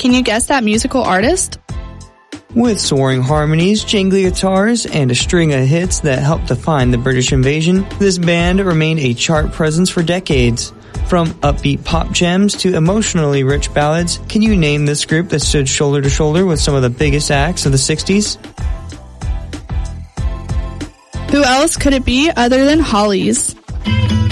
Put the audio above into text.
Can you guess that musical artist? With soaring harmonies, jingly guitars, and a string of hits that helped define the British invasion, this band remained a chart presence for decades. From upbeat pop gems to emotionally rich ballads, can you name this group that stood shoulder to shoulder with some of the biggest acts of the 60s? Who else could it be other than Hollies?